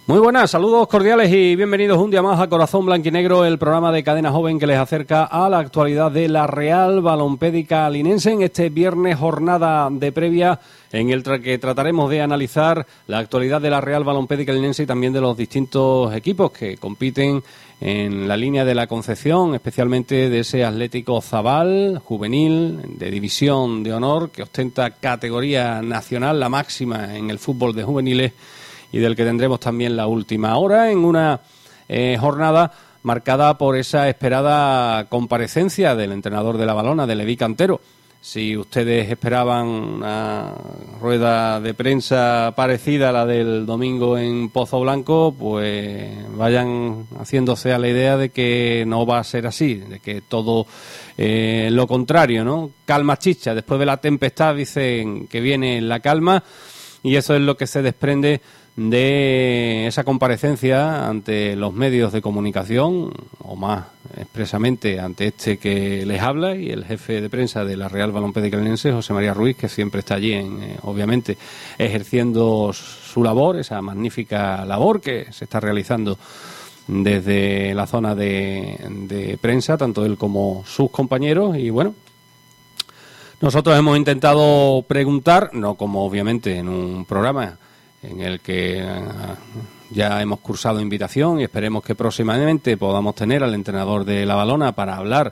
Muy buenas, saludos cordiales y bienvenidos un día más a Corazón Blanquinegro, el programa de Cadena Joven que les acerca a la actualidad de la Real Balompédica Linense en este viernes, jornada de previa en el que trataremos de analizar la actualidad de la Real Balompédica Linense y también de los distintos equipos que compiten en la línea de la Concepción, especialmente de ese Atlético Zabal, juvenil, de división de honor, que ostenta categoría nacional, la máxima en el fútbol de juveniles, y del que tendremos también la última hora en una jornada marcada por esa esperada comparecencia del entrenador de la Balona, de Leví Cantero. Si ustedes esperaban una rueda de prensa parecida a la del domingo en Pozo Blanco, pues vayan haciéndose a la idea de que no va a ser así, de que todo lo contrario, ¿no? Calma chicha, después de la tempestad dicen que viene la calma, y eso es lo que se desprende de esa comparecencia ante los medios de comunicación, o más expresamente ante este que les habla y el jefe de prensa de la Real Balompédica Linense, José María Ruiz, que siempre está allí, obviamente, ejerciendo su labor, esa magnífica labor que se está realizando desde la zona de prensa, tanto él como sus compañeros. Y bueno, nosotros hemos intentado preguntar, no como obviamente en un programa en el que ya hemos cursado invitación y esperemos que próximamente podamos tener al entrenador de la Balona para hablar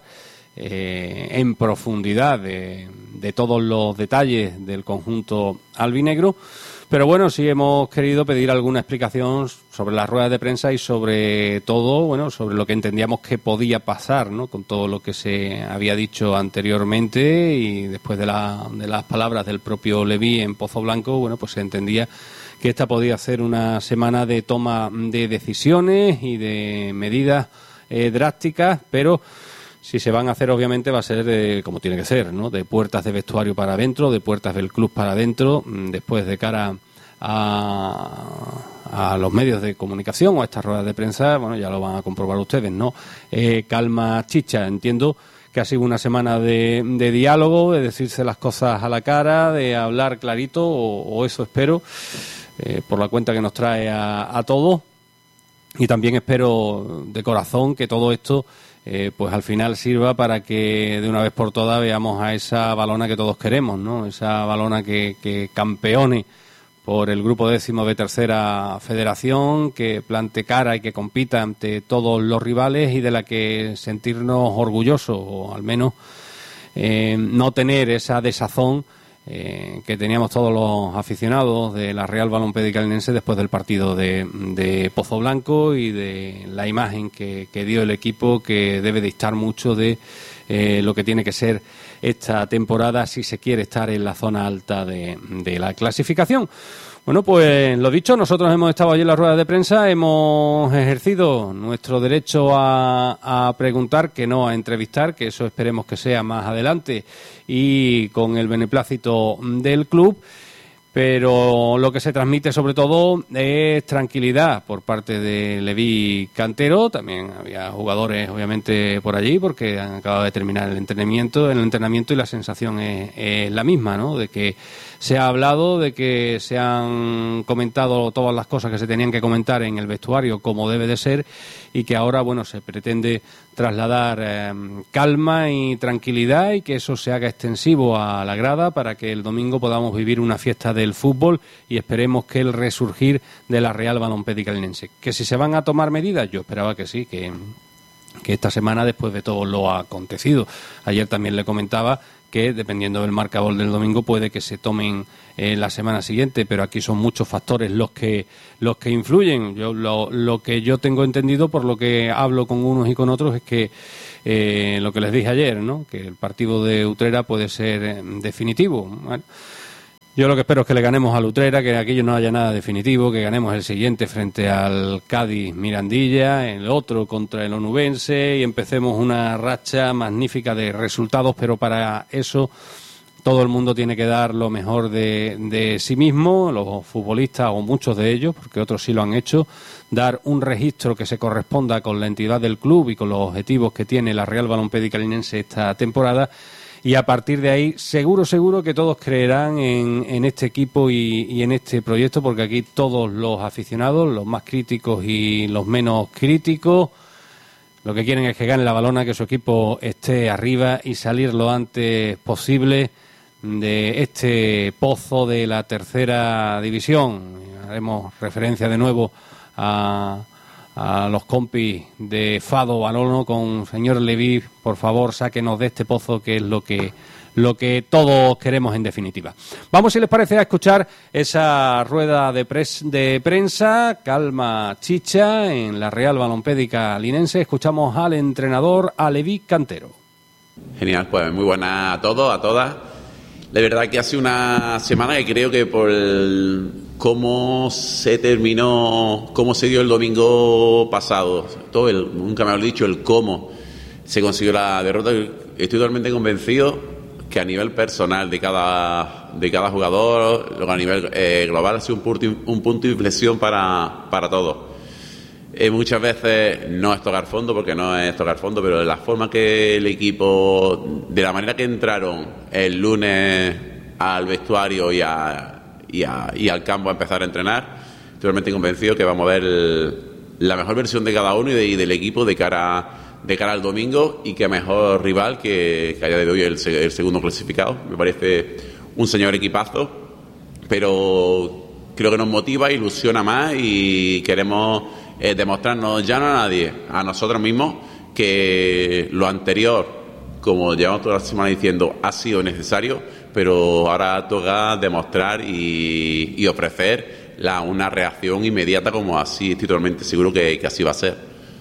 en profundidad de todos los detalles del conjunto albinegro. Pero bueno, sí hemos querido pedir alguna explicación sobre las ruedas de prensa y sobre todo, bueno, sobre lo que entendíamos que podía pasar, ¿no? Con todo lo que se había dicho anteriormente y después de las palabras del propio Leví en Pozo Blanco, bueno, pues se entendía que esta podía ser una semana de toma de decisiones y de medidas drásticas, pero si se van a hacer, obviamente va a ser como tiene que ser, ¿no? De puertas de vestuario para adentro, de puertas del club para adentro, después de cara a los medios de comunicación o a estas ruedas de prensa, bueno, ya lo van a comprobar ustedes, ¿no? Calma chicha, entiendo que ha sido una semana de diálogo, de decirse las cosas a la cara, de hablar clarito, o eso espero, por la cuenta que nos trae a todos. Y también espero de corazón que todo esto pues al final sirva para que de una vez por todas veamos a esa Balona que todos queremos, ¿no? Esa Balona que campeone por el grupo 10º de tercera federación, que plante cara y que compita ante todos los rivales y de la que sentirnos orgullosos, o al menos no tener esa desazón que teníamos todos los aficionados de la Real Balompédica Linense después del partido de Pozo Blanco y de la imagen que dio el equipo, que debe distar mucho de lo que tiene que ser esta temporada si se quiere estar en la zona alta de la clasificación. Bueno, pues lo dicho, nosotros hemos estado allí en la rueda de prensa, hemos ejercido nuestro derecho a preguntar, que no a entrevistar, que eso esperemos que sea más adelante y con el beneplácito del club. Pero lo que se transmite sobre todo es tranquilidad por parte de Leví Cantero. También había jugadores obviamente por allí porque han acabado de terminar el entrenamiento y la sensación es la misma, ¿no? De que se ha hablado, de que se han comentado todas las cosas que se tenían que comentar en el vestuario como debe de ser, y que ahora, bueno, se pretende trasladar calma y tranquilidad y que eso se haga extensivo a la grada para que el domingo podamos vivir una fiesta del fútbol y esperemos que el resurgir de la Real Balompédica Linense. Que si se van a tomar medidas, yo esperaba que sí, que esta semana, después de todo lo acontecido. Ayer también le comentaba que dependiendo del marcador del domingo puede que se tomen la semana siguiente, pero aquí son muchos factores los que influyen. Yo lo que yo tengo entendido, por lo que hablo con unos y con otros, es que lo que les dije ayer, ¿no? Que el partido de Utrera puede ser definitivo. Bueno, yo lo que espero es que le ganemos al Utrera, que aquello no haya nada definitivo, que ganemos el siguiente frente al Cádiz Mirandilla, el otro contra el Onubense, y empecemos una racha magnífica de resultados, pero para eso todo el mundo tiene que dar lo mejor de sí mismo, los futbolistas o muchos de ellos, porque otros sí lo han hecho, dar un registro que se corresponda con la entidad del club y con los objetivos que tiene la Real Balompédica Linense esta temporada. y a partir de ahí seguro que todos creerán en este equipo y en este proyecto, porque aquí todos los aficionados, los más críticos y los menos críticos, lo que quieren es que gane la Valona, que su equipo esté arriba y salir lo antes posible de este pozo de la tercera división. Haremos referencia de nuevo a los compis de Fado Balono con señor Leví. Por favor, sáquenos de este pozo, que es lo que todos queremos en definitiva. Vamos, si les parece, a escuchar esa rueda de prensa, calma chicha, en la Real Balompédica Linense. Escuchamos al entrenador, a Leví Cantero. Genial, pues muy buenas a todos, a todas. La verdad que hace una semana que creo que por cómo se terminó, cómo se dio el domingo pasado, nunca me habéis dicho el cómo se consiguió la derrota, estoy totalmente convencido que a nivel personal de cada jugador, a nivel global, ha sido un punto de inflexión para todos. Muchas veces no es tocar fondo, porque no es tocar fondo, pero de la forma que el equipo, de la manera que entraron el lunes al vestuario y al campo a empezar a entrenar, estoy totalmente convencido que vamos a ver la mejor versión de cada uno y del equipo de cara al domingo, y que mejor rival que a día de hoy el segundo clasificado. Me parece un señor equipazo, pero creo que nos motiva, ilusiona más, y queremos demostrarnos, ya no a nadie, a nosotros mismos, que lo anterior, como llevamos toda la semana diciendo, ha sido necesario, pero ahora toca demostrar y ofrecer una reacción inmediata, como así estoy totalmente seguro que así va a ser.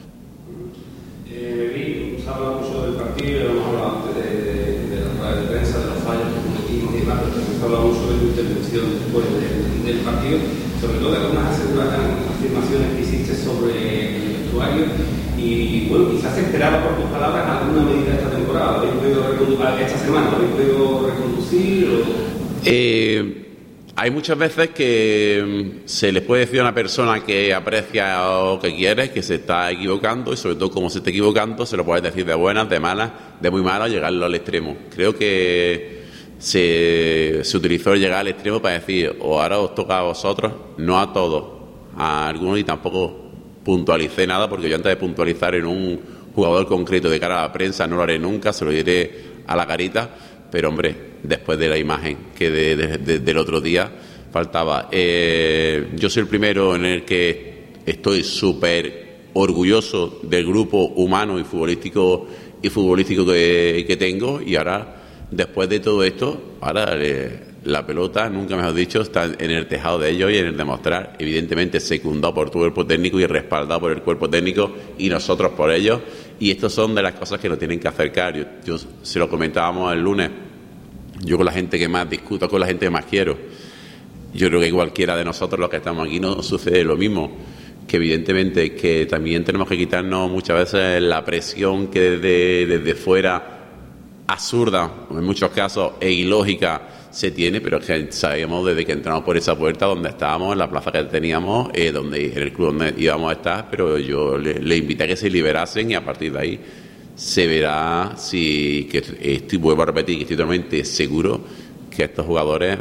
Se habla mucho del partido, hemos hablado antes de la rueda de prensa, de los fallos que cometimos y demás, pero también se habla mucho de tu intervención después del partido, sobre todo de algunas afirmaciones que hiciste sobre el vestuario, y bueno, quizás se esperaba por tus palabras alguna medida esta temporada. ¿Habéis podido esta semana? ¿Lo habéis podido reconducir? Hay muchas veces que se les puede decir a una persona que aprecia o que quiere que se está equivocando, y sobre todo como se está equivocando se lo puedes decir de buenas, de malas, de muy malas, llegarlo al extremo. Creo que se utilizó llegar al extremo para decir, o ahora os toca a vosotros, no a todos, a algunos, y tampoco puntualicé nada, porque yo antes de puntualizar en un jugador concreto de cara a la prensa no lo haré nunca, se lo diré a la carita. Pero hombre, después de la imagen que del otro día faltaba, yo soy el primero en el que estoy súper orgulloso del grupo humano y futbolístico que tengo, y ahora, después de todo esto, ahora la pelota, nunca mejor dicho, está en el tejado de ellos y en el demostrar, evidentemente secundado por tu cuerpo técnico y respaldado por el cuerpo técnico y nosotros por ellos. Y estas son de las cosas que nos tienen que acercar. Yo se lo comentábamos el lunes, yo con la gente que más discuto, con la gente que más quiero, yo creo que cualquiera de nosotros los que estamos aquí no sucede lo mismo, que evidentemente que también tenemos que quitarnos muchas veces la presión que desde fuera, absurda en muchos casos e ilógica, se tiene, pero es que sabíamos desde que entramos por esa puerta donde estábamos, en la plaza que teníamos, en el club donde íbamos a estar, pero yo le invité a que se liberasen, y a partir de ahí se verá vuelvo a repetir, que estoy totalmente seguro que estos jugadores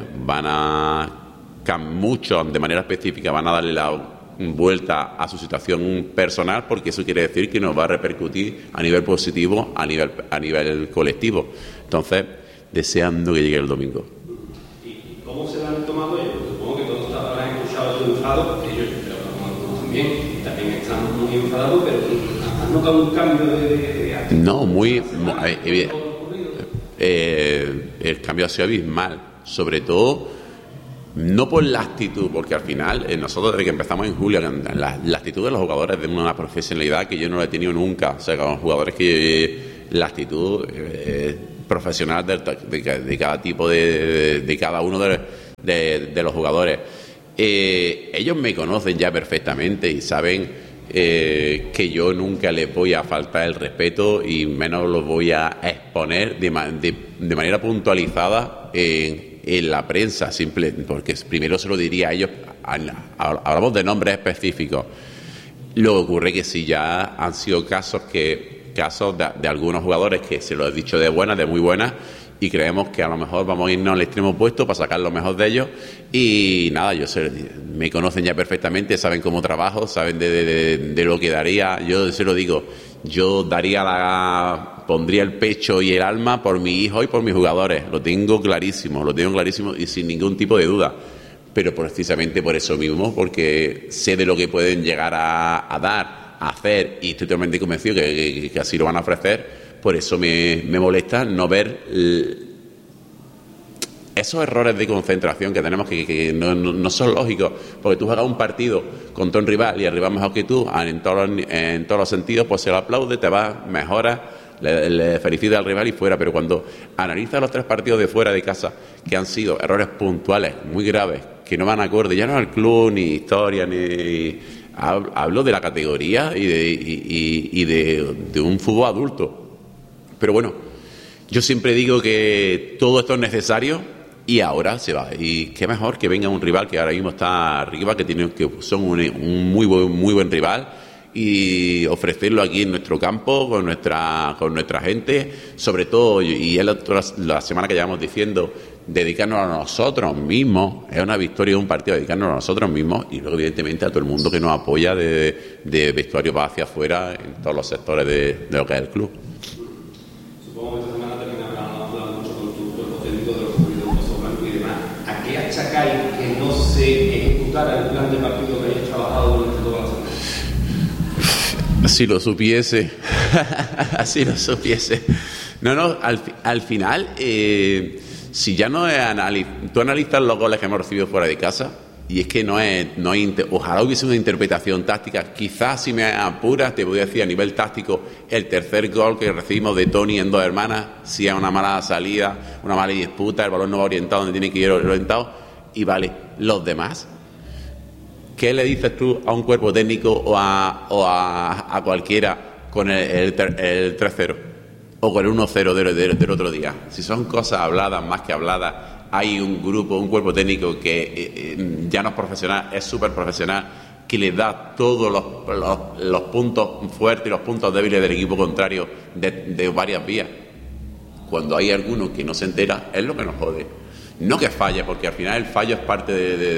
muchos de manera específica van a darle la vuelta a su situación personal, porque eso quiere decir que nos va a repercutir a nivel positivo, a nivel colectivo. Entonces, deseando que llegue el domingo. ¿Y cómo se lo han tomado ellos? Supongo que todos habrán escuchado tu enfado, ellos también están muy enfadados, pero ¿han notado un cambio de actitud? No, el cambio ha sido abismal, sobre todo no por la actitud, porque al final nosotros desde que empezamos en julio, la actitud de los jugadores es de una profesionalidad que yo no la he tenido nunca. O sea, con jugadores que la actitud profesional de cada tipo, de cada uno de los jugadores, ellos me conocen ya perfectamente y saben que yo nunca les voy a faltar el respeto, y menos los voy a exponer de manera puntualizada en la prensa, porque primero se lo diría a ellos. Hablamos de nombres específicos. Lo que ocurre que sí, ya han sido casos de algunos jugadores que se lo he dicho de buenas, de muy buenas, y creemos que a lo mejor vamos a irnos al extremo opuesto para sacar lo mejor de ellos. Y nada, me conocen ya perfectamente, saben cómo trabajo, saben de lo que daría. Yo se lo digo, yo pondría el pecho y el alma por mi hijo y por mis jugadores. Lo tengo clarísimo y sin ningún tipo de duda. Pero precisamente por eso mismo, porque sé de lo que pueden llegar a dar, a hacer, y estoy totalmente convencido que así lo van a ofrecer. Por eso me molesta no ver esos errores de concentración que tenemos que no son lógicos, porque tú juegas un partido contra un rival y el rival mejor que tú en todos los sentidos, pues se lo aplaude, te vas, mejoras, le felicita al rival y fuera. Pero cuando analizas los 3 partidos de fuera de casa, que han sido errores puntuales muy graves, que no van acorde ya no al club, ni historia, ni hablo de la categoría y de un fútbol adulto. Pero bueno, yo siempre digo que todo esto es necesario y ahora se va. Y qué mejor que venga un rival que ahora mismo está arriba, que son un muy buen rival, y ofrecerlo aquí en nuestro campo, con nuestra gente, sobre todo, y es la semana que llevamos diciendo, dedicarnos a nosotros mismos. Es una victoria de un partido, dedicarnos a nosotros mismos, y luego evidentemente a todo el mundo que nos apoya de vestuario para hacia afuera en todos los sectores de lo que es el club. Supongo que esta semana terminarán hablando mucho con tu cuerpo técnico de lo ocurrido en Pozo Blanco y demás. ¿A qué achacáis que no se ejecutara el plan de partido que hayáis trabajado durante toda la semana? Si lo supiese. Si lo supiese. No, al final, si ya no es tú analizas los goles que hemos recibido fuera de casa, y es que ojalá hubiese una interpretación táctica. Quizás, si me apuras, te voy a decir a nivel táctico, el tercer gol que recibimos de Tony en Dos Hermanas, si es una mala salida, una mala disputa, el balón no va orientado donde tiene que ir orientado, y vale, los demás. ¿Qué le dices tú a un cuerpo técnico o a cualquiera con el 3-0 o con el 1-0 del otro día? Si son cosas habladas, más que habladas, hay un cuerpo técnico que ya no es profesional, es súper profesional, que le da todos los puntos fuertes y los puntos débiles del equipo contrario de varias vías. Cuando hay alguno que no se entera, es lo que nos jode. No que falle, porque al final el fallo es parte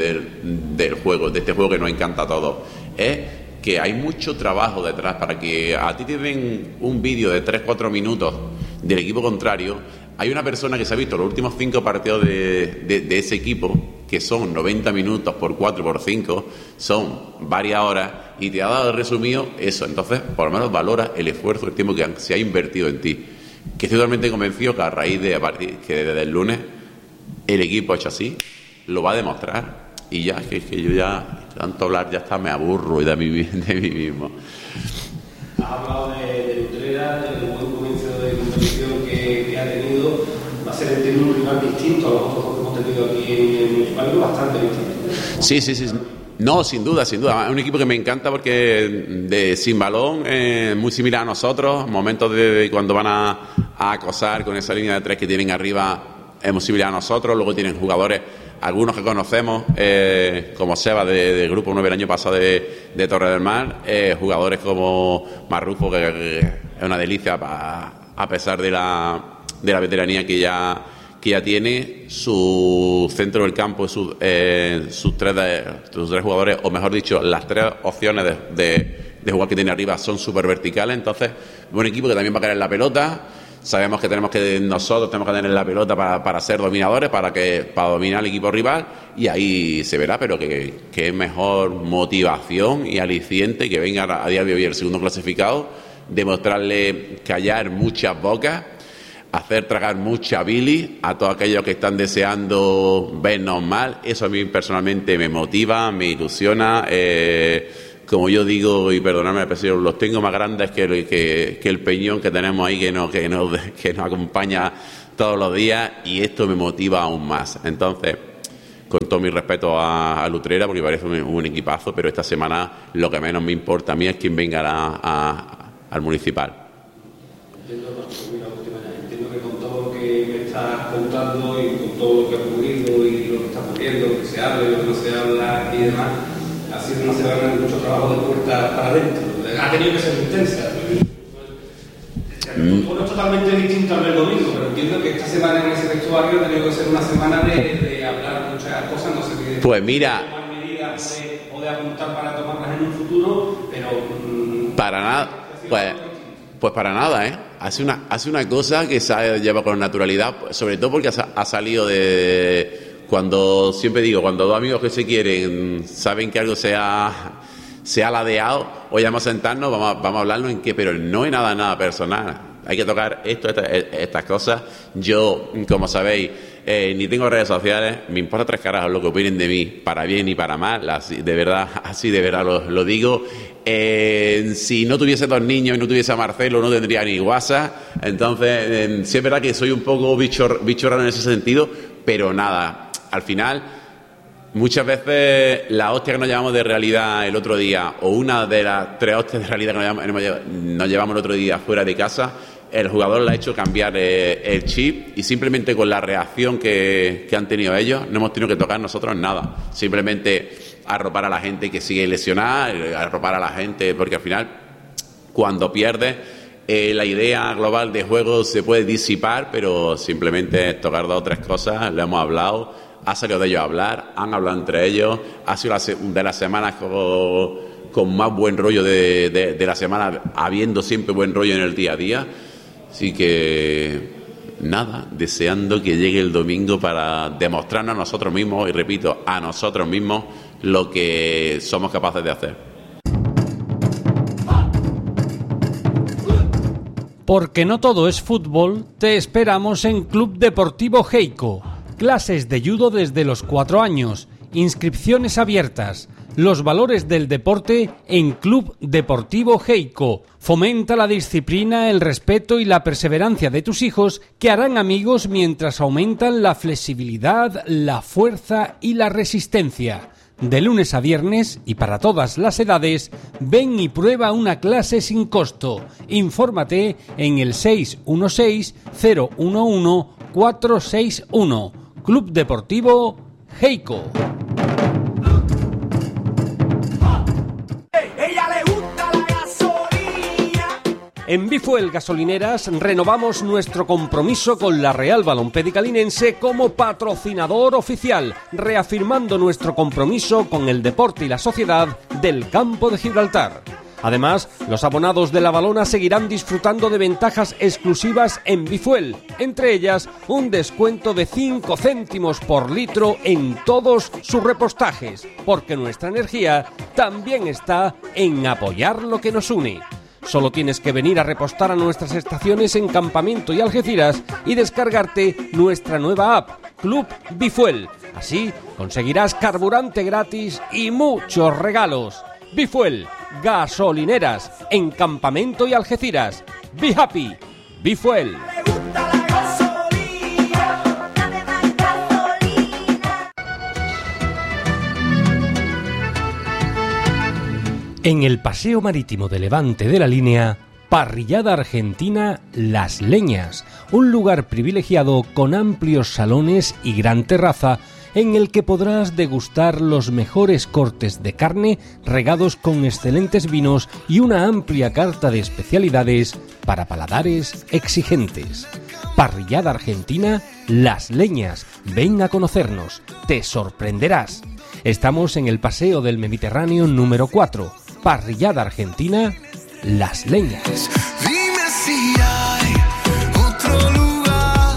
del juego, de este juego que nos encanta a todos. Es que hay mucho trabajo detrás para que a ti te den un vídeo de 3-4 minutos del equipo contrario. Hay una persona que se ha visto los últimos 5 partidos de ese equipo, que son 90 minutos por 4 por 5, son varias horas, y te ha dado resumido eso. Entonces, por lo menos valora el esfuerzo, el tiempo que se ha invertido en ti. Que estoy totalmente convencido que a raíz que desde el lunes el equipo hecho así, lo va a demostrar. Y ya, que yo ya, tanto hablar, ya está, me aburro de mí mismo. Has hablado de Utrera, del buen comienzo de competición que ha tenido. Va a ser, entiendo, un rival distinto a los otros que hemos tenido aquí en el municipal, bastante distinto. Sí. No, sin duda. Es un equipo que me encanta porque sin balón, muy similar a nosotros. Momentos de cuando van a acosar con esa línea de 3 que tienen arriba, es muy similar a nosotros. Luego tienen jugadores, algunos que conocemos, como Seba del Grupo 9 el año pasado de Torre del Mar, jugadores como Marrufo, que es una delicia a pesar de la veteranía que ya tiene. Su centro del campo, sus tres jugadores, o mejor dicho, las 3 opciones de jugar que tiene arriba son súper verticales. Entonces, un equipo que también va a caer en la pelota. Sabemos que nosotros tenemos que tener la pelota para ser dominadores, para dominar al equipo rival, y ahí se verá, pero que es mejor motivación y aliciente que venga a día de hoy el segundo clasificado, demostrarle callar muchas bocas, hacer tragar mucha bilis a todos aquellos que están deseando vernos mal. Eso a mí personalmente me motiva, me ilusiona. Como yo digo, y perdonadme, pero los tengo más grandes que el peñón que tenemos ahí, que nos acompaña todos los días, y esto me motiva aún más. Entonces, con todo mi respeto a Utrera, porque parece un equipazo, pero esta semana lo que menos me importa a mí es quién venga al municipal. Entiendo que con todo lo que me estás contando y con todo lo que ha ocurrido y lo que está ocurriendo, lo que se habla y lo que no se habla y demás, ha sido una semana de mucho trabajo de puertas para adentro. Ha tenido que ser intensa. Bueno, es totalmente distinto al del domingo, pero entiendo que esta semana en ese vestuario ha tenido que ser una semana de hablar muchas cosas, no sé qué. Pues mira, tomar medidas o de apuntar para tomarlas en un futuro, pero para nada, pues para nada, ¿eh? Hace una cosa que se lleva con naturalidad, sobre todo porque ha salido de... Cuando, siempre digo, cuando dos amigos que se quieren saben que algo se ha ladeado, hoy vamos a sentarnos, vamos a hablarlo en qué, pero no es nada personal. Hay que tocar estas cosas. Yo, como sabéis, ni tengo redes sociales, me importa tres carajos lo que opinen de mí, para bien y para mal, así de verdad lo digo. Si no tuviese dos niños y no tuviese a Marcelo, no tendría ni WhatsApp. Entonces, sí es verdad que soy un poco bicho raro en ese sentido, pero nada, al final, muchas veces la hostia que nos llevamos de realidad el otro día, o una de las 3 hostias de realidad que nos llevamos el otro día fuera de casa, el jugador le ha hecho cambiar el chip, y simplemente con la reacción que han tenido ellos no hemos tenido que tocar nosotros nada, simplemente arropar a la gente que sigue lesionada, arropar a la gente, porque al final cuando pierdes la idea global de juego se puede disipar, pero simplemente tocar 2 o 3 cosas, lo hemos hablado, ha salido de ellos a hablar, han hablado entre ellos, ha sido de las semanas con más buen rollo de la semana, habiendo siempre buen rollo en el día a día. Así que nada, deseando que llegue el domingo para demostrarnos a nosotros mismos, y repito, a nosotros mismos, lo que somos capaces de hacer. Porque no todo es fútbol, te esperamos en Club Deportivo Heiko. Clases de judo desde los 4 años, inscripciones abiertas. Los valores del deporte en Club Deportivo Heiko. Fomenta la disciplina, el respeto y la perseverancia de tus hijos, que harán amigos mientras aumentan la flexibilidad, la fuerza y la resistencia. De lunes a viernes y para todas las edades, ven y prueba una clase sin costo. Infórmate en el 616-011-461. Club Deportivo Heiko. En Bifuel Gasolineras renovamos nuestro compromiso con la Real Balompédica Linense como patrocinador oficial, reafirmando nuestro compromiso con el deporte y la sociedad del Campo de Gibraltar. Además, los abonados de La Valona seguirán disfrutando de ventajas exclusivas en Bifuel, entre ellas un descuento de 5 céntimos por litro en todos sus repostajes, porque nuestra energía también está en apoyar lo que nos une. Solo tienes que venir a repostar a nuestras estaciones en Campamento y Algeciras y descargarte nuestra nueva app, Club Bifuel. Así conseguirás carburante gratis y muchos regalos. Bifuel, gasolineras en Campamento y Algeciras. Be happy, Bifuel. En el Paseo Marítimo de Levante de la Línea, Parrillada Argentina Las Leñas, un lugar privilegiado con amplios salones y gran terraza en el que podrás degustar los mejores cortes de carne regados con excelentes vinos y una amplia carta de especialidades para paladares exigentes. Parrillada Argentina Las Leñas, ven a conocernos, te sorprenderás. Estamos en el Paseo del Mediterráneo número 4. Parrillada Argentina, Las Leñas. Dime si hay otro lugar.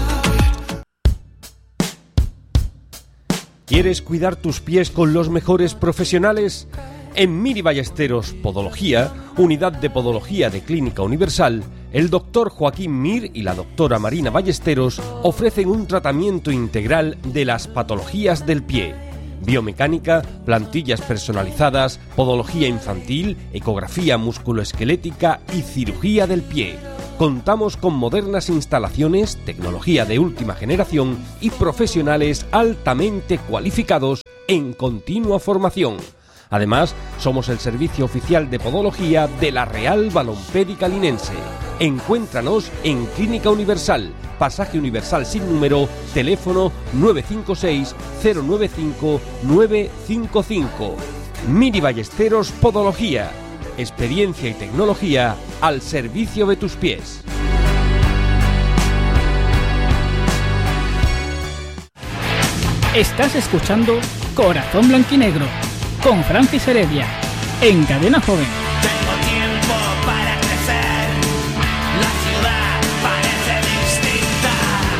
¿Quieres cuidar tus pies con los mejores profesionales? En Miri Ballesteros Podología, unidad de podología de Clínica Universal, el doctor Joaquín Mir y la doctora Marina Ballesteros ofrecen un tratamiento integral de las patologías del pie. Biomecánica, plantillas personalizadas, podología infantil, ecografía musculoesquelética y cirugía del pie. Contamos con modernas instalaciones, tecnología de última generación y profesionales altamente cualificados en continua formación. Además, somos el servicio oficial de podología de la Real Balompédica Linense. Encuéntranos en Clínica Universal, Pasaje Universal sin número, teléfono 956-095-955. Miri Ballesteros Podología, experiencia y tecnología al servicio de tus pies. Estás escuchando Corazón Blanquinegro con Francis Heredia en Cadena Joven. Tengo tiempo para crecer, la ciudad parece distinta.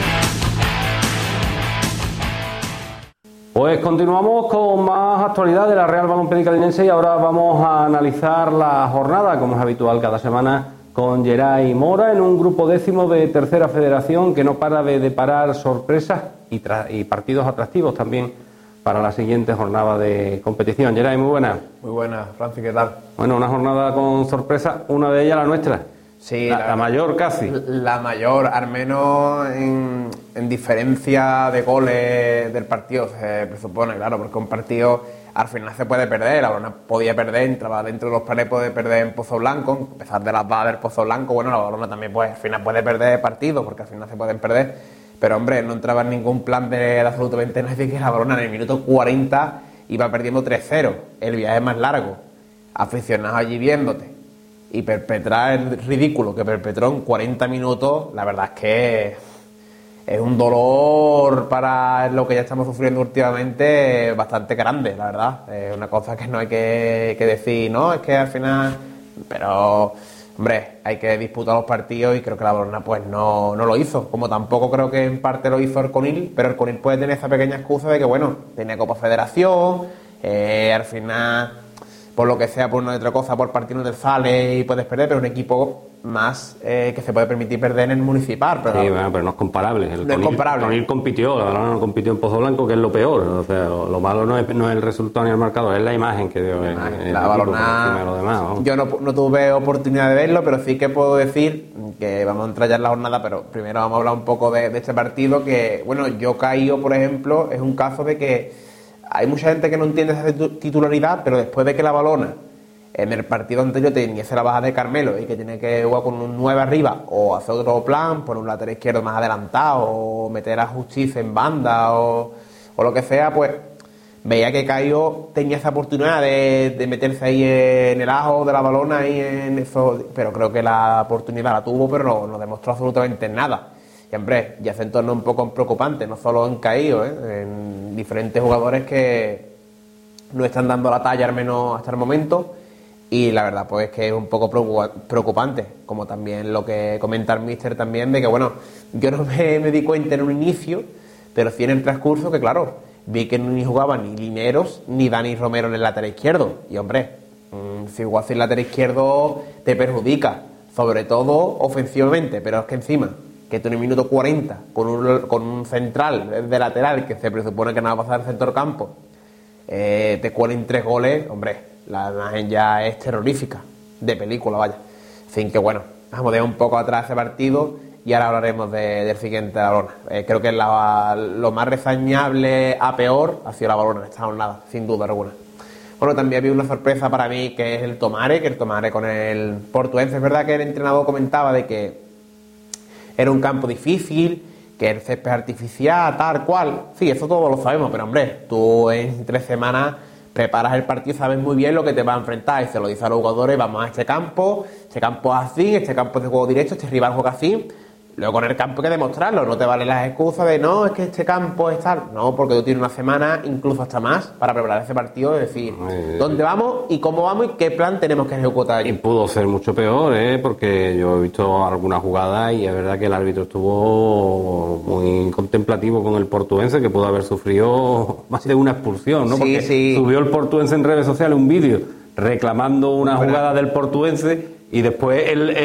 Pues continuamos con más actualidad de la Real Balompédica Linense y ahora vamos a analizar la jornada, como es habitual cada semana, con Geray Mora en un grupo 10º de Tercera Federación que no para de deparar sorpresas y partidos atractivos también para la siguiente jornada de competición. Geray, muy buenas. Muy buenas, Francis, ¿qué tal? Bueno, una jornada con sorpresas, una de ellas la nuestra. Sí, la mayor casi. La mayor, al menos en diferencia de goles del partido, se presupone, claro, porque un partido al final se puede perder, la Balona podía perder, entraba dentro de los planes, puede perder en Pozo Blanco, a pesar de las bajas del Pozo Blanco, bueno, la Balona también al final puede perder partidos, porque al final se pueden perder, pero hombre, no entraba en ningún plan de absolutamente nadie que la Balona en el minuto 40 iba perdiendo 3-0, el viaje más largo, aficionados allí viéndote, y perpetrar el ridículo que perpetró en 40 minutos, la verdad es que es un dolor para lo que ya estamos sufriendo últimamente bastante grande, la verdad. Es una cosa que no hay que decir, no, es que al final... Pero, hombre, hay que disputar los partidos y creo que la Balona pues no lo hizo. Como tampoco creo que en parte lo hizo el Conil, pero el Conil puede tener esa pequeña excusa de que, bueno, tenía Copa Federación, al final, por lo que sea, por una u otra cosa, por partido no te sale y puedes perder, pero un equipo más que se puede permitir perder en el municipal. Pero, sí, bueno, pero no es comparable. No es comparable. El Conil compitió, la Balona no compitió en Pozo Blanco, que es lo peor. O sea, lo malo no es el resultado ni el marcador, es la imagen que dio la Balona. Lo demás, ¿no? Yo no tuve oportunidad de verlo, pero sí que puedo decir que vamos a entrar ya en la jornada, pero primero vamos a hablar un poco de este partido, que, bueno, yo caído, por ejemplo, es un caso de que hay mucha gente que no entiende esa titularidad, pero después de que la Balona en el partido anterior tenía la baja de Carmelo y que tiene que jugar con un 9 arriba o hacer otro plan, poner un lateral izquierdo más adelantado o meter a Justicia en banda o lo que sea, pues veía que Caio tenía esa oportunidad de meterse ahí en el ajo de la Balona y en eso, pero creo que la oportunidad la tuvo, pero no demostró absolutamente nada. Y hombre, ya se torna un poco preocupante, no solo en Caio, en diferentes jugadores que no están dando la talla al menos hasta el momento. Y la verdad pues que es un poco preocupante, como también lo que comenta el míster también, de que bueno, yo no me di cuenta en un inicio, pero sí en el transcurso que claro, vi que ni jugaban ni Lineros ni Dani Romero en el lateral izquierdo, y hombre, si juegas en el lateral izquierdo te perjudica, sobre todo ofensivamente, pero es que encima, que tú en el minuto 40, con un central de lateral, que se presupone que no va a pasar al centro campo, te cuelen 3 goles, hombre, la imagen ya es terrorífica, de película, vaya. Así que bueno, vamos a dejar un poco atrás ese partido y ahora hablaremos del siguiente de la Balona. Creo que lo más reseñable a peor ha sido la Balona en esta jornada, sin duda alguna. Bueno, también había una sorpresa para mí, que es el Tomare, con el Portuense. Es verdad que el entrenador comentaba de que era un campo difícil, que el césped artificial, tal cual. Sí, eso todos lo sabemos, pero hombre, tú en 3 semanas preparas el partido y sabes muy bien lo que te va a enfrentar, y se lo dice a los jugadores: vamos a este campo es así, este campo es de juego directo, este rival juega así. Luego en el campo hay que demostrarlo, no te valen las excusas de no, es que este campo es tal. No, porque tú tienes una semana, incluso hasta más, para preparar ese partido, es decir, dónde vamos y cómo vamos y qué plan tenemos que ejecutar allí. Y pudo ser mucho peor, porque yo he visto algunas jugadas y es verdad que el árbitro estuvo muy contemplativo con el Portuense, que pudo haber sufrido más de una expulsión, ¿no? Sí, porque sí. Subió el Portuense en redes sociales un vídeo reclamando una jugada del Portuense. Y después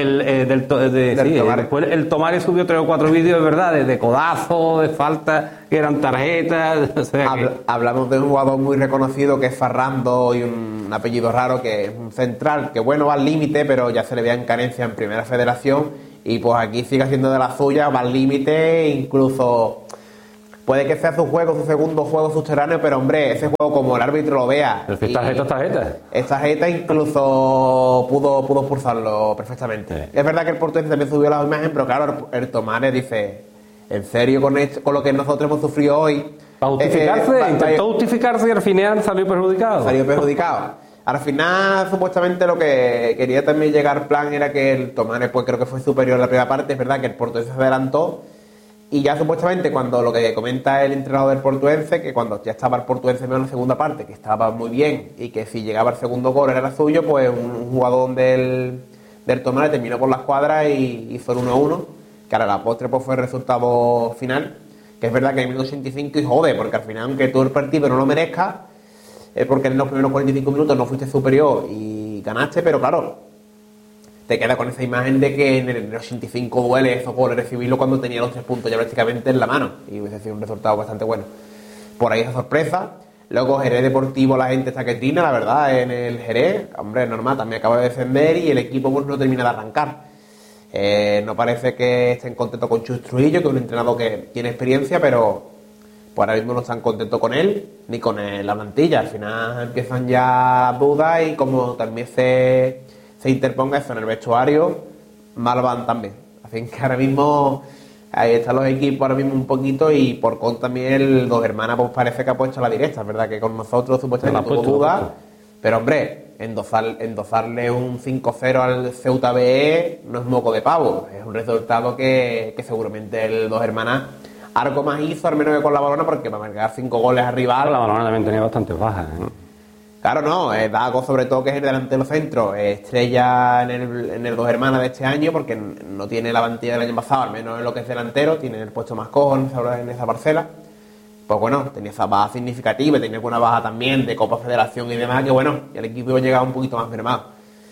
después el Tomare subió 3 o 4 vídeos, de verdad, de codazo, de falta, que eran tarjetas. O sea Hablamos de un jugador muy reconocido que es Ferrando, y un apellido raro, que es un central, que bueno, va al límite, pero ya se le veía en carencia en Primera Federación, y pues aquí sigue haciendo de la suya, va al límite, incluso puede que sea su juego, su segundo juego subterráneo, pero hombre, ese juego como el árbitro lo vea. Pero tarjeta. Esta tarjeta incluso pudo expulsarlo perfectamente. Sí. Es verdad que el Portuense también subió la imagen, pero claro, el Tomare dice: ¿en serio con lo que nosotros hemos sufrido hoy? Para justificarse, intentó justificarse y al final salió perjudicado. Al final, supuestamente, lo que quería también llegar plan era que el Tomare, pues creo que fue superior a la primera parte. Es verdad que el Portuense se adelantó Y ya supuestamente cuando lo que comenta el entrenador del Portuense, que cuando ya estaba el Portuense en la segunda parte, que estaba muy bien y que si llegaba el segundo gol era suyo, pues un jugador del Tomás terminó por la escuadra y hizo el 1-1, que ahora la postre pues fue el resultado final, que es verdad que en el minuto 85 y jode, porque al final aunque tú el partido no lo merezcas, es porque en los primeros 45 minutos no fuiste superior y ganaste, pero claro, te queda con esa imagen de que en el 85 duele esos goles recibirlo cuando tenía los 3 puntos ya prácticamente en la mano y hubiese sido un resultado bastante bueno. Por ahí esa sorpresa. Luego Jerez Deportivo, la gente está que trina, la verdad, en el Jerez, hombre, normal, también acaba de descender y el equipo pues no termina de arrancar. No parece que estén contentos con Chus Trujillo, que es un entrenador que tiene experiencia, pero pues ahora mismo no están contentos con él ni con la plantilla. Al final empiezan ya dudas y como también se interponga eso en el vestuario, mal van también. Así que ahora mismo ahí están los equipos ahora mismo un poquito y por con también el Dos Hermanas pues parece que ha puesto la directa. Es verdad que con nosotros supuestamente tuvo dudas, pero hombre, endosarle un 5-0 al Ceuta BE no es moco de pavo. Es un resultado que seguramente el Dos Hermanas algo más hizo, al menos que con la Balona, porque para marcar 5 goles arriba. La Balona también tenía bastantes bajas, ¿eh? Claro, no, Dago sobre todo, que es el delantero centro, estrella en el Dos Hermanas de este año, porque no tiene la plantilla del año pasado, al menos en lo que es delantero, tiene el puesto más cojo en esa parcela. Pues bueno, tenía esa baja significativa, tenía alguna baja también de Copa Federación y demás, que bueno, y el equipo llegaba un poquito más mermado.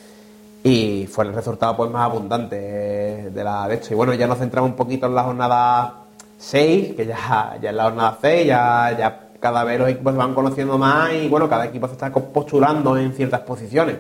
Y fue el resultado pues más abundante de esto. Y bueno, ya nos centramos un poquito en la jornada 6, que ya en la jornada 6 ya cada vez los equipos se van conociendo más y bueno, cada equipo se está postulando en ciertas posiciones.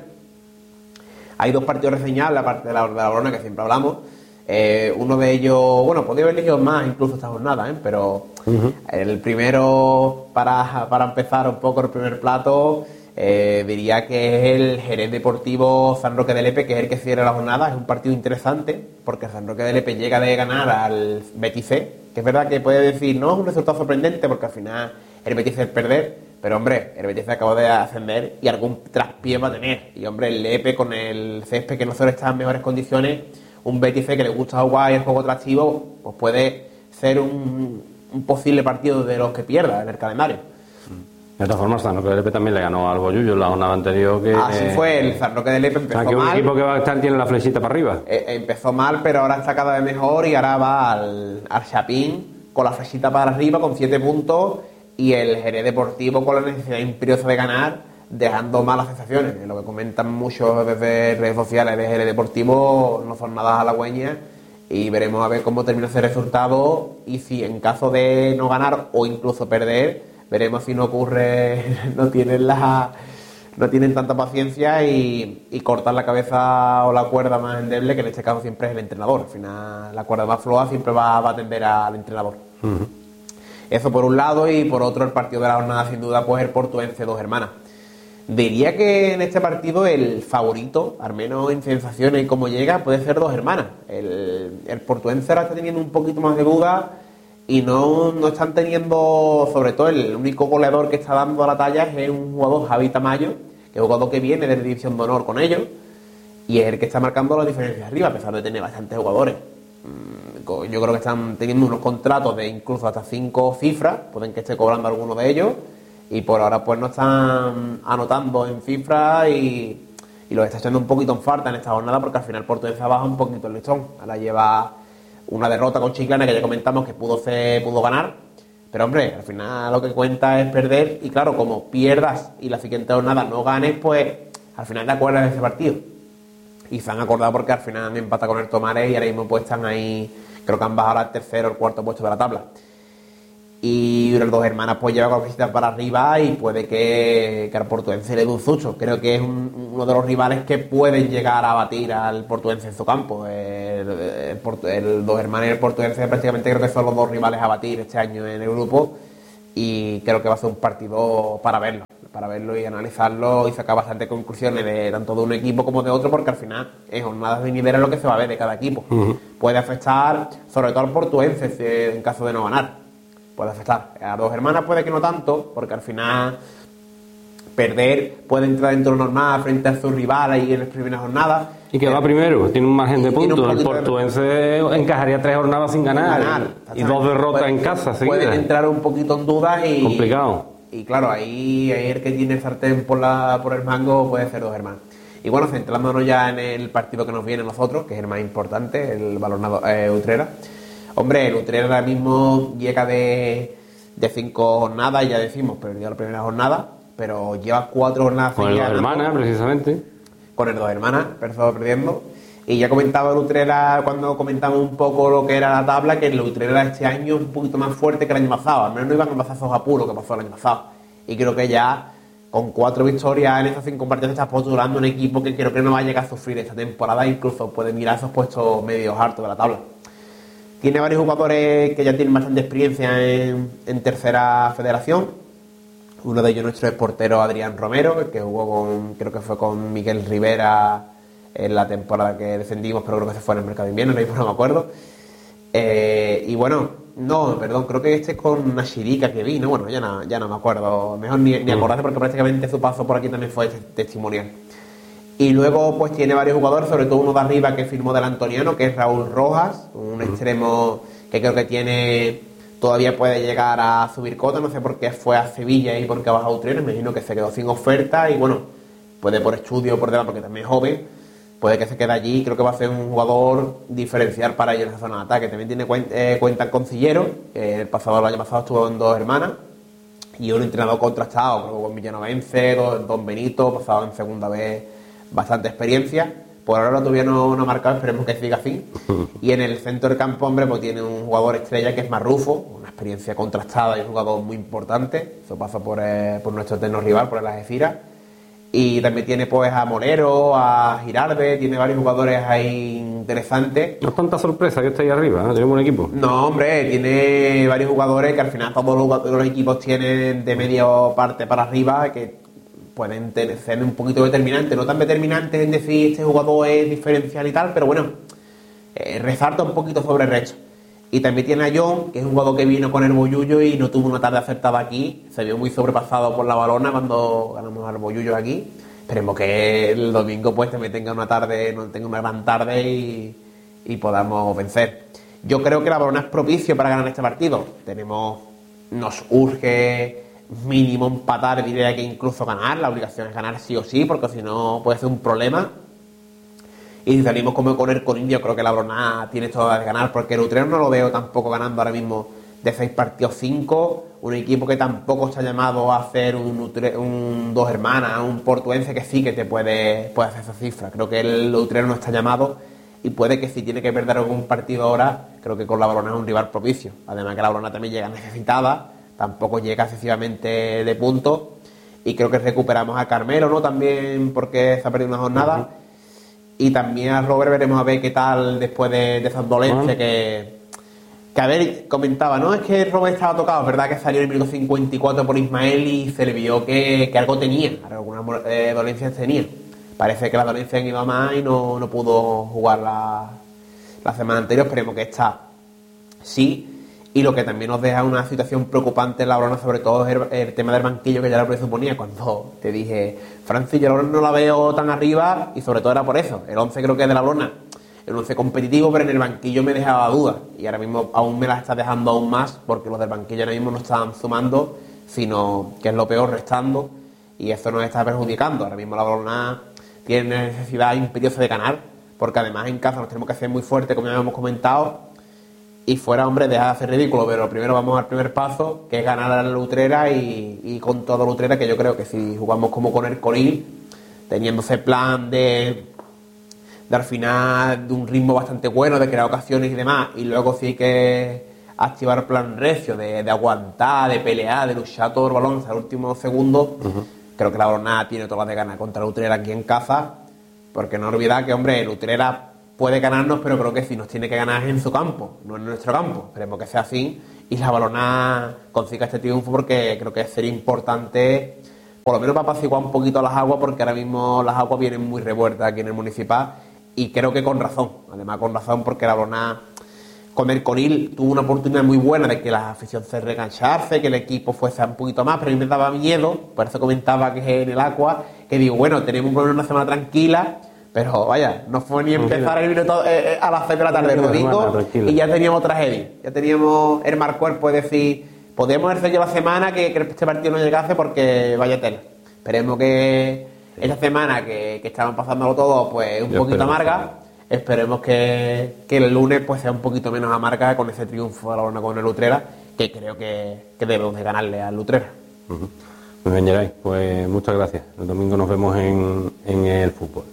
Hay 2 partidos reseñables, aparte de la Balona, que siempre hablamos. Uno de ellos, bueno, podría haber elegido más incluso esta jornada, pero el primero, para empezar un poco el primer plato, diría que es el Jerez Deportivo San Roque de Lepe, que es el que cierra la jornada. Es un partido interesante porque San Roque de Lepe llega de ganar al Betis C, que es verdad que puede decir, no es un resultado sorprendente porque al final el Betis es perder, pero hombre, el Betis acaba de ascender y algún traspié va a tener. Y hombre, el Lepe con el césped que no solo está en mejores condiciones, un Betis que le gusta jugar y el juego atractivo, pues puede ser un posible partido de los que pierda en el calendario. De todas formas, San Roque de Lepe también le ganó al Bollullo en la jornada anterior. Así fue, el San Roque de Lepe empezó mal. Un equipo que va a estar tiene la flechita para arriba. Empezó mal, pero ahora está cada vez mejor y ahora va al Chapín con la flechita para arriba con 7 puntos y el Jerez Deportivo con la necesidad imperiosa de ganar, dejando malas sensaciones. Lo que comentan muchos desde redes sociales de Jerez Deportivo no son nada halagüeñas y veremos a ver cómo termina ese resultado y si en caso de no ganar o incluso perder, veremos si no ocurre, no tienen tanta paciencia y cortar la cabeza o la cuerda más endeble, que en este caso siempre es el entrenador. Al final la cuerda más floja siempre va a atender al entrenador. Eso por un lado, y por otro el partido de la jornada sin duda pues el Portuense Dos Hermanas. Diría que en este partido el favorito, al menos en sensaciones y cómo llega, puede ser Dos Hermanas. El Portuense ahora está teniendo un poquito más de duda y no están teniendo, sobre todo el único goleador que está dando a la talla es un jugador, Javi Tamayo, que es un jugador que viene de la División de Honor con ellos y es el que está marcando las diferencias arriba, a pesar de tener bastantes jugadores. Yo creo que están teniendo unos contratos de incluso hasta 5 cifras, pueden que esté cobrando alguno de ellos y por ahora pues no están anotando en cifras y los está echando un poquito en falta en esta jornada, porque al final Portuense baja un poquito el listón. Ahora lleva una derrota con Chiclana que ya comentamos que pudo ganar, pero hombre, al final lo que cuenta es perder y claro, como pierdas y la siguiente jornada no ganes, pues al final te acuerdas de ese partido y se han acordado porque al final han empatado con el Tomares y ahora mismo pues están ahí, creo que han bajado al tercero o el cuarto puesto de la tabla. Y los Dos Hermanas pues lleva con visitas para arriba y puede que al Portuense le dé un susto. Creo que es uno de los rivales que pueden llegar a batir al Portuense en su campo. El Dos Hermanas y el Portuense prácticamente creo que son los 2 rivales a batir este año en el grupo y creo que va a ser un partido para verlo y analizarlo y sacar bastantes conclusiones de tanto de un equipo como de otro, porque al final en jornadas de nivel es lo que se va a ver de cada equipo. Puede afectar sobre todo al Portuense en caso de no ganar. Puede afectar. A Dos Hermanas puede que no tanto, porque al final perder puede entrar dentro de lo normal frente a sus rivales y en las primeras jornadas, Y que va primero, tiene un margen de Tiene un puntos. El poquito de- Portuense encajaría 3 jornadas sin ganar. Y 2 derrotas en casa Pueden seguidas. entrar un poquito en dudas y... Complicado. Y claro, ahí el que tiene el sartén por el mango puede ser Dos Hermanas. Y bueno, centrándonos ya en el partido que nos viene a nosotros, que es el más importante, el Balonmano Utrera. Hombre, el Utrera ahora mismo llega de 5 jornadas, ya decimos, perdió la primera jornada, pero lleva 4 jornadas Con el Dos seguidas Hermanas, precisamente. con el Dos Hermanas, pero estaba perdiendo. Y ya comentaba el Utrera, cuando comentamos un poco lo que era la tabla, que el Utrera este año es un poquito más fuerte que el año pasado. Al menos no iban a pasar esos apuros que pasó el año pasado. Y creo que ya con 4 victorias en esas 5 partidos está postulando un equipo que creo que no va a llegar a sufrir esta temporada, incluso puede mirar esos puestos medios hartos de la tabla. Tiene varios jugadores que ya tienen bastante experiencia en tercera federación. Uno de ellos nuestro es portero Adrián Romero, el que jugó creo que fue con Miguel Rivera en la temporada que defendimos, pero creo que se fue en el mercado de invierno, no me acuerdo. Y bueno, no, perdón, creo que este es con Nashirika que vino, bueno, ya no me acuerdo, mejor ni acordarse porque prácticamente su paso por aquí también fue testimonial. Y luego pues tiene varios jugadores, sobre todo uno de arriba que firmó del Antoniano, que es Raúl Rojas, un extremo que creo que todavía puede llegar a subir cota, no sé por qué fue a Sevilla y por qué ha bajado a Utrera, me imagino que se quedó sin oferta y bueno, puede por estudio o por demás, porque también es joven, puede que se quede allí, creo que va a ser un jugador diferencial para ellos en esa zona de ataque. También tiene cuenta con Cillero, que el año pasado estuvo en Dos Hermanas, y un entrenador contrastado, creo que con Villanovense, Don Benito, pasado en segunda vez, bastante experiencia. Por ahora todavía no ha marcado, esperemos que siga así. Y en el centro del campo, hombre, pues tiene un jugador estrella que es Marrufo, una experiencia contrastada y un jugador muy importante. Eso pasa por nuestro eterno rival, por el Algeciras. Y también tiene pues a Molero, a Girarde, tiene varios jugadores ahí interesantes. No es tanta sorpresa que esté ahí arriba, ¿no? Tenemos un equipo. No, hombre, tiene varios jugadores que al final todos los equipos tienen de media parte para arriba que pueden ser un poquito determinantes, no tan determinantes en decir este jugador es diferencial y tal, pero bueno, resalta un poquito sobre el resto. Y también tiene a John, que es un jugador que vino con el Bollullo y no tuvo una tarde acertada aquí, se vio muy sobrepasado por la balona cuando ganamos al Bollullo aquí. Esperemos que el domingo pues también tenga una gran tarde y podamos vencer. Yo creo que la balona es propicio para ganar este partido. Nos urge mínimo empatar, diría que incluso ganar, la obligación es ganar sí o sí, porque si no puede ser un problema. Y si salimos como con el Corindio, creo que la Brona tiene todas de ganar, porque el Utrera no lo veo tampoco ganando ahora mismo de 6 partidos 5, un equipo que tampoco está llamado a hacer un Dos Hermanas, un Portuense que sí que te puede hacer esa cifra. Creo que el Utrera no está llamado y puede que si tiene que perder algún partido ahora, creo que con la Brona es un rival propicio. Además que la Brona también llega necesitada, tampoco llega excesivamente de puntos, y creo que recuperamos a Carmelo, ¿no? También porque se ha perdido una jornada. Y también a Robert veremos a ver qué tal después de esas dolencias que a ver, comentaba, ¿no? Es que Robert estaba tocado, es verdad que salió en el minuto 54 por Ismael y se le vio que algo tenía, algunas dolencias tenía. Parece que la dolencia han ido a más y no pudo jugar la semana anterior, esperemos que esta sí. Y lo que también nos deja una situación preocupante en la Brona, sobre todo es el tema del banquillo, que ya lo presuponía cuando te dije, Francis, yo no la veo tan arriba, y sobre todo era por eso. El 11 creo que es de la Brona, el 11 competitivo, pero en el banquillo me dejaba dudas. Y ahora mismo aún me la está dejando aún más, porque los del banquillo ahora mismo no están sumando, sino que es lo peor, restando, y eso nos está perjudicando. Ahora mismo la Brona tiene necesidad imperiosa de ganar, porque además en casa nos tenemos que hacer muy fuerte, como ya hemos comentado. Y fuera, hombre, deja de hacer ridículo, pero primero vamos al primer paso, que es ganar a la Utrera y con toda la Utrera, que yo creo que si jugamos como con el Coril, teniendo ese plan de al final de un ritmo bastante bueno, de crear ocasiones y demás, y luego sí que activar el plan recio, de aguantar, de pelear, de luchar todo el balón hasta el último segundo, creo que la Brona tiene todas las de ganar contra la Utrera aquí en casa, porque no olvidar que, hombre, el Utrera puede ganarnos, pero creo que si nos tiene que ganar es en su campo, no en nuestro campo. Esperemos que sea así y la Balona consiga este triunfo, porque creo que sería importante, por lo menos para apaciguar un poquito las aguas, porque ahora mismo las aguas vienen muy revueltas aquí en el Municipal y creo que con razón. Además con razón, porque la Balona con el Coril tuvo una oportunidad muy buena de que la afición se reganchase, que el equipo fuese un poquito más, pero a mí me daba miedo, por eso comentaba que en el Aqua, que digo, bueno, tenemos una semana tranquila, Pero vaya, no fue ni empezar el minuto a las 6 de la tarde del domingo y ya teníamos tragedia. Ya teníamos el mal cuerpo, es decir, podíamos hacer ya la semana que este partido no llegase porque vaya tela. Esperemos que esta semana que estaban pasándolo todo pues un poquito amarga. Esperemos que el lunes pues sea un poquito menos amarga con ese triunfo a la hora con el Utrera, que creo que debemos de ganarle al Utrera. Muy bien, Geray, pues muchas gracias. El domingo nos vemos en el fútbol.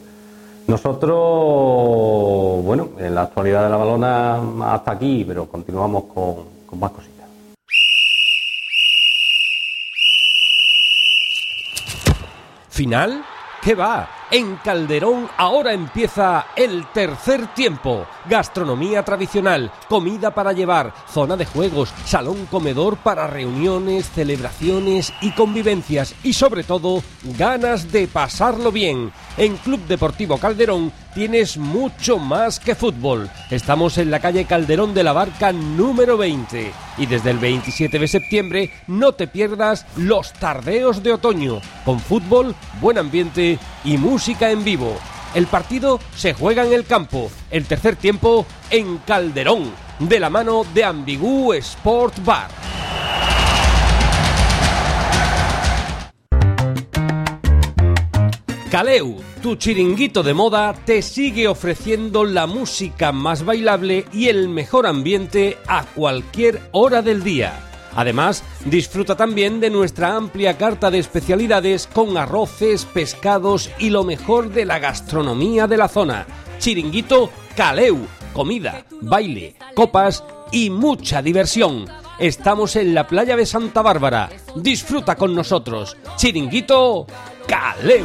Nosotros, bueno, en la actualidad de la balona hasta aquí, pero continuamos con más cositas. ¿Final? ¿Qué va? En Calderón ahora empieza el tercer tiempo. Gastronomía tradicional, comida para llevar, zona de juegos, salón comedor para reuniones, celebraciones y convivencias y sobre todo ganas de pasarlo bien. En Club Deportivo Calderón tienes mucho más que fútbol. Estamos en la calle Calderón de la Barca número 20 y desde el 27 de septiembre no te pierdas los tardeos de otoño con fútbol, buen ambiente y música en vivo. El partido se juega en el campo, el tercer tiempo en Calderón, de la mano de Ambigú Sport Bar. Caleu, tu chiringuito de moda, te sigue ofreciendo la música más bailable y el mejor ambiente a cualquier hora del día. Además, disfruta también de nuestra amplia carta de especialidades con arroces, pescados y lo mejor de la gastronomía de la zona. Chiringuito Caleu, comida, baile, copas y mucha diversión. Estamos en la playa de Santa Bárbara. Disfruta con nosotros. Chiringuito Caleu.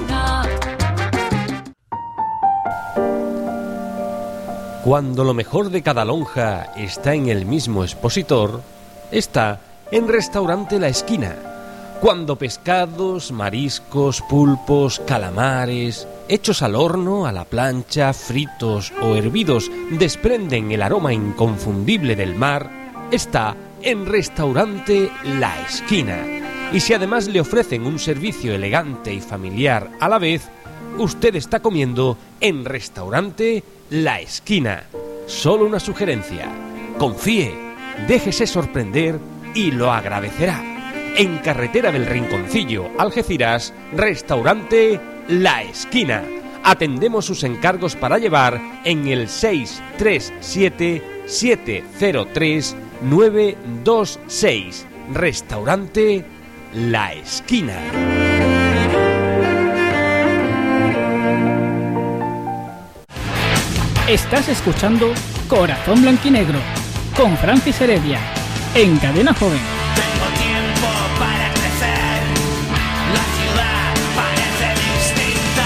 Cuando lo mejor de cada lonja está en el mismo expositor, está en Restaurante La Esquina. Cuando pescados, mariscos, pulpos, calamares, hechos al horno, a la plancha, fritos o hervidos, desprenden el aroma inconfundible del mar, está en Restaurante La Esquina. Y si además le ofrecen un servicio elegante y familiar a la vez, usted está comiendo en Restaurante La Esquina. Solo una sugerencia: confíe, déjese sorprender y lo agradecerá. En Carretera del Rinconcillo, Algeciras, Restaurante La Esquina. Atendemos sus encargos para llevar en el 637-703-926. Restaurante La Esquina. Estás escuchando Corazón Blanquinegro con Francis Heredia en Cadena Joven. Tengo tiempo para crecer, la ciudad parece distinta.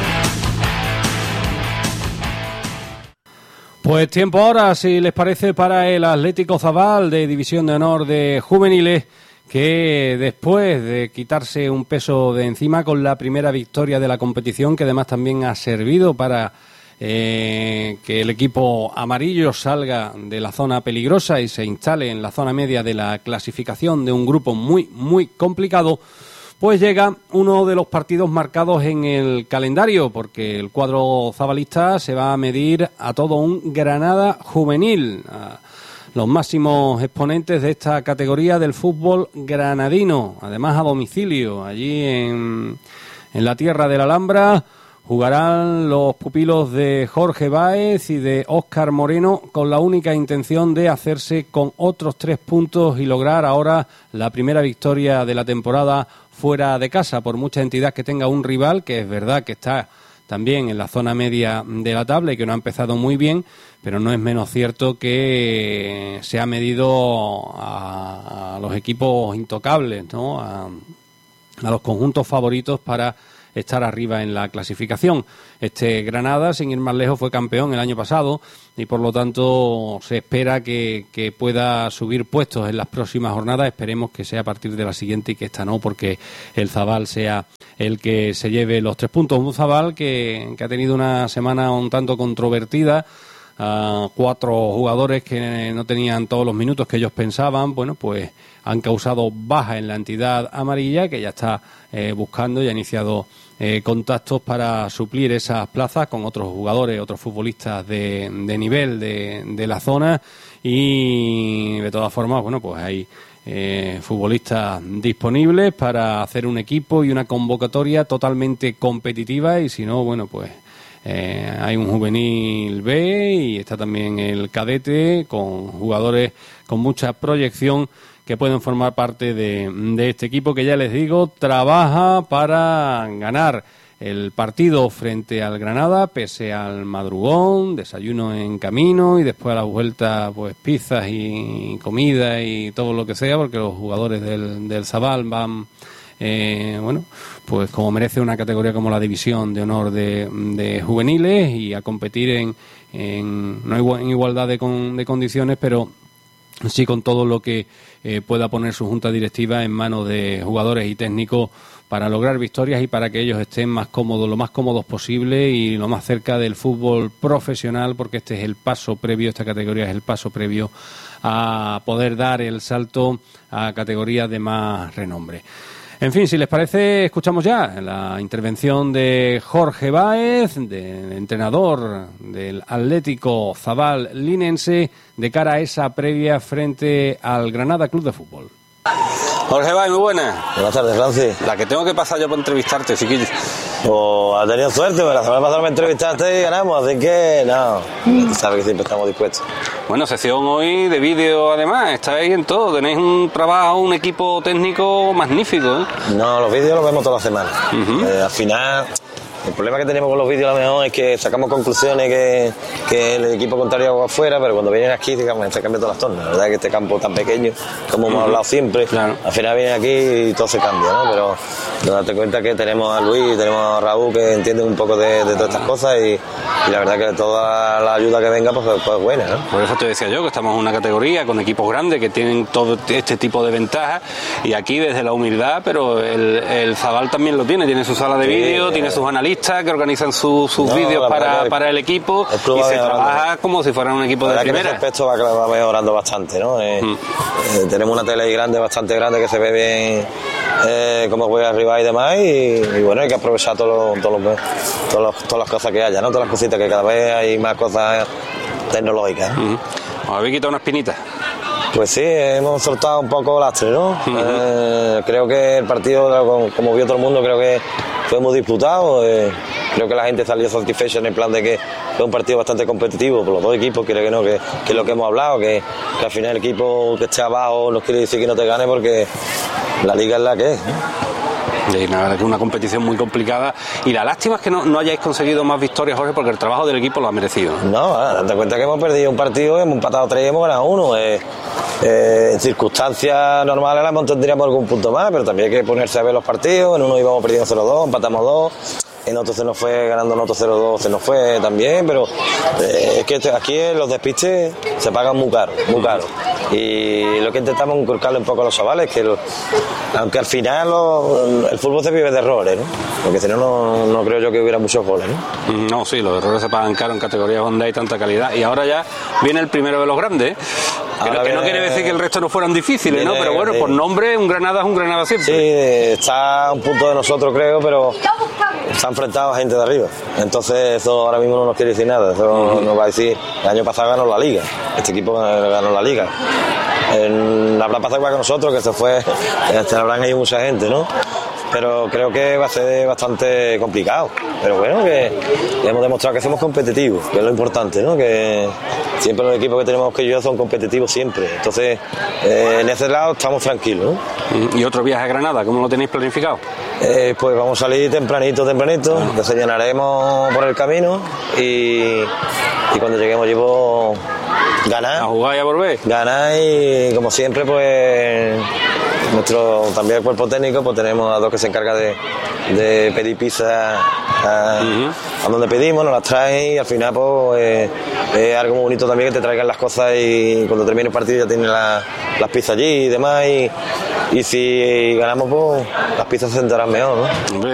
Pues tiempo ahora, si les parece, para el Atlético Zabal de División de Honor de Juveniles, que después de quitarse un peso de encima con la primera victoria de la competición, que además también ha servido para que el equipo amarillo salga de la zona peligrosa y se instale en la zona media de la clasificación de un grupo muy, muy complicado, pues llega uno de los partidos marcados en el calendario, porque el cuadro zabalista se va a medir a todo un Granada juvenil, a los máximos exponentes de esta categoría del fútbol granadino, además a domicilio, allí en la tierra de la Alhambra. Jugarán los pupilos de Jorge Báez y de Óscar Moreno con la única intención de hacerse con otros 3 puntos y lograr ahora la primera victoria de la temporada fuera de casa. Por mucha entidad que tenga un rival, que es verdad que está también en la zona media de la tabla y que no ha empezado muy bien, pero no es menos cierto que se ha medido a los equipos intocables, ¿no? A los conjuntos favoritos para estar arriba en la clasificación. Este Granada, sin ir más lejos, fue campeón el año pasado y por lo tanto se espera que pueda subir puestos en las próximas jornadas. Esperemos que sea a partir de la siguiente y que esta no, porque el Zabal sea el que se lleve los 3 puntos. Un Zabal que ha tenido una semana un tanto controvertida. 4 jugadores que no tenían todos los minutos que ellos pensaban, bueno, pues han causado baja en la entidad amarilla, que ya está buscando y ha iniciado contactos para suplir esas plazas con otros jugadores, otros futbolistas de nivel de la zona, y de todas formas, bueno, pues hay futbolistas disponibles para hacer un equipo y una convocatoria totalmente competitiva, y si no, bueno, pues hay un juvenil B y está también el cadete con jugadores con mucha proyección que pueden formar parte de este equipo que, ya les digo, trabaja para ganar el partido frente al Granada, pese al madrugón, desayuno en camino y después a la vuelta pues pizzas y comida y todo lo que sea, porque los jugadores del Zabal van, bueno, pues como merece una categoría como la División de Honor de juveniles, y a competir no en igualdad de condiciones, pero sí con todo lo que pueda poner su junta directiva en manos de jugadores y técnicos para lograr victorias y para que ellos estén más cómodos, lo más cómodos posible y lo más cerca del fútbol profesional, porque este es el paso previo, esta categoría es el paso previo a poder dar el salto a categorías de más renombre. En fin, si les parece, escuchamos ya la intervención de Jorge Báez, del entrenador del Atlético Zabal Linense, de cara a esa previa frente al Granada Club de Fútbol. Jorge Báez, muy buenas. Buenas tardes, Francis. La que tengo que pasar yo para entrevistarte, chiquillo. Pues has tenido suerte, pero la semana pasada me entrevistaste y ganamos, así que no, sabes que siempre estamos dispuestos. Bueno, sesión hoy de vídeo, además, estáis en todo, tenéis un trabajo, un equipo técnico magnífico, ¿eh? No, los vídeos los vemos toda la semana. Al final, el problema que tenemos con los vídeos a lo mejor es que sacamos conclusiones que el equipo contrario haga afuera, pero cuando vienen aquí se cambia todas las tornas. La verdad es que este campo tan pequeño, como hemos hablado siempre, claro, al final vienen aquí y todo se cambia, ¿no? Pero date cuenta que tenemos a Luis, tenemos a Raúl, que entienden un poco de todas estas cosas, y la verdad que toda la ayuda que venga pues es buena, ¿no? Por eso te decía yo que estamos en una categoría con equipos grandes que tienen todo este tipo de ventajas, y aquí desde la humildad, pero el Zabal también lo tiene su sala de vídeo, tiene sus analistas que organizan sus vídeos para el equipo, y se trabaja como si fuera un equipo de primera. En ese aspecto va mejorando bastante, ¿no? Tenemos una tele grande, bastante grande, que se ve bien cómo juega arriba y demás, y bueno, hay que aprovechar todas las cosas que haya, ¿no? Todas las cositas, que cada vez hay más cosas tecnológicas. ¿Os habéis quitado una espinita? Pues sí, hemos soltado un poco lastre, ¿no? Creo que el partido, como vio todo el mundo, creo que fue muy disputado. Creo que la gente salió satisfecha en el plan de que fue un partido bastante competitivo por los dos equipos. Creo que no, que es lo que hemos hablado, que al final el equipo que esté abajo no quiere decir que no te gane, porque la liga es la que es, ¿no? Y la verdad que es una competición muy complicada, y la lástima es que no hayáis conseguido más victorias, Jorge, porque el trabajo del equipo lo ha merecido. No, date cuenta que hemos perdido un partido, hemos empatado 3 y hemos ganado 1. En circunstancias normales tendríamos algún punto más, pero también hay que ponerse a ver los partidos. En uno íbamos perdiendo 0-2, empatamos 2. En otro se nos fue ganando, en otro 0-2 se nos fue también, pero es que aquí los despistes se pagan muy caro, muy caro. Y lo que intentamos es inculcarle un poco a los chavales, que aunque al final el fútbol se vive de errores, ¿no? Porque si no, no creo yo que hubiera muchos goles, ¿no? No, sí, los errores se pagan caro en categorías donde hay tanta calidad. Y ahora ya viene el primero de los grandes, que no quiere decir que el resto no fueran difíciles, ¿no? Pero bueno, por nombre, un Granada es un Granada siempre. Sí, está a un punto de nosotros, creo, pero se ha enfrentado a gente de arriba. Entonces eso ahora mismo no nos quiere decir nada. Eso nos va a decir, el año pasado ganó la Liga, este equipo ganó la Liga. Habrá pasado igual que nosotros, que se fue, habrán ido mucha gente, ¿no? Pero creo que va a ser bastante complicado. Pero bueno, que hemos demostrado que somos competitivos, que es lo importante, ¿no? Que siempre los equipos que tenemos que yo son competitivos siempre. Entonces, en ese lado estamos tranquilos, ¿no? ¿Y otro viaje a Granada? ¿Cómo lo tenéis planificado? Pues vamos a salir tempranito, desayunaremos por el camino, y cuando lleguemos llevo ganar. ¿A jugar y a volver? Ganar, y como siempre, pues nuestro también el cuerpo técnico, pues tenemos a dos que se encargan de pedir pizza a donde pedimos, nos las traen, y al final pues es algo muy bonito también que te traigan las cosas, y cuando termine el partido ya tienen las pizzas allí y demás, y si ganamos pues las pizzas se sentarán mejor, ¿no?